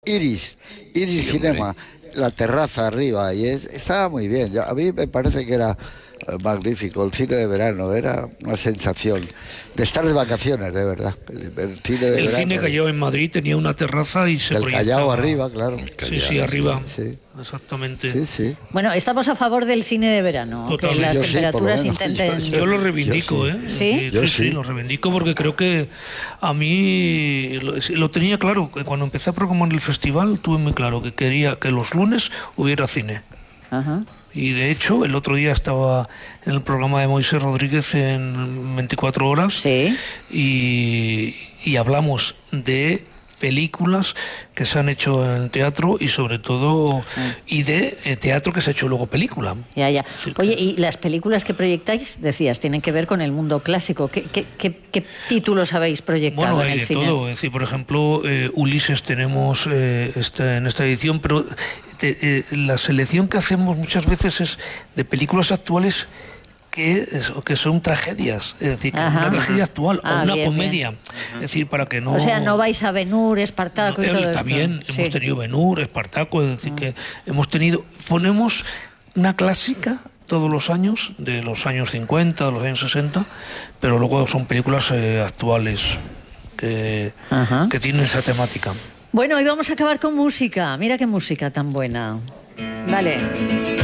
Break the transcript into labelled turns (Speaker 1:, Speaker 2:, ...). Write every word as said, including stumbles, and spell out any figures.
Speaker 1: Iris, Iris
Speaker 2: Sí,
Speaker 1: Cinema, la terraza arriba, y es, estaba muy bien. Yo- a mí me parece que era eh, magnífico, el cine de verano, era una sensación de estar de vacaciones, de verdad. El, el cine de
Speaker 3: El
Speaker 1: verano.
Speaker 3: cine Callao en Madrid tenía una terraza y se
Speaker 1: Del
Speaker 3: proyectaba.
Speaker 1: Callao arriba, claro.
Speaker 3: Sí, sí, arriba.
Speaker 1: Sí,
Speaker 3: Exactamente.
Speaker 1: sí, sí.
Speaker 4: Bueno, estamos a favor del cine de verano, que
Speaker 3: Totalmente.
Speaker 4: las
Speaker 1: Yo sí, por lo
Speaker 4: temperaturas
Speaker 1: menos.
Speaker 4: intenten...
Speaker 3: Yo lo reivindico,
Speaker 1: Yo sí.
Speaker 3: ¿eh?
Speaker 4: ¿Sí?
Speaker 3: Sí,
Speaker 1: Yo
Speaker 3: sí,
Speaker 1: sí.
Speaker 3: sí, lo reivindico porque creo que a mí lo, lo tenía claro, que cuando empecé a programar el festival tuve muy claro que quería que los lunes hubiera cine.
Speaker 4: Ajá.
Speaker 3: Y de hecho, el otro día estaba en el programa de Moisés Rodríguez en veinticuatro horas
Speaker 4: Sí.
Speaker 3: y, y hablamos de películas que se han hecho en teatro y sobre todo y de eh, teatro que se ha hecho luego película.
Speaker 4: Ya, ya.
Speaker 3: Sí, que-
Speaker 4: Oye, y las películas que proyectáis, decías, tienen que ver con el mundo clásico. ¿Qué, qué, qué, qué títulos habéis proyectado
Speaker 3: Bueno,
Speaker 4: en
Speaker 3: hay
Speaker 4: el
Speaker 3: de
Speaker 4: cine?
Speaker 3: todo. Es decir, por ejemplo, eh, Ulises tenemos eh, este, en esta edición, pero te- eh, la selección que hacemos muchas veces es de películas actuales que, es- que son tragedias. Es decir, que
Speaker 4: Ajá.
Speaker 3: una tragedia actual
Speaker 4: Ah,
Speaker 3: o una
Speaker 4: bien,
Speaker 3: comedia. Es decir, para que no...
Speaker 4: O sea, no vais a Ben-Hur, Espartaco y
Speaker 3: No,
Speaker 4: todo
Speaker 3: él
Speaker 4: esto.
Speaker 3: también
Speaker 4: Sí.
Speaker 3: hemos tenido Ben-Hur, Espartaco, es decir, que hemos tenido... Ponemos una clásica todos los años, de los años cincuenta, de los años sesenta, pero luego son películas eh, actuales que,
Speaker 4: Ajá.
Speaker 3: que tienen esa temática.
Speaker 4: Bueno, hoy vamos a acabar con música. Mira qué música tan buena. Vale.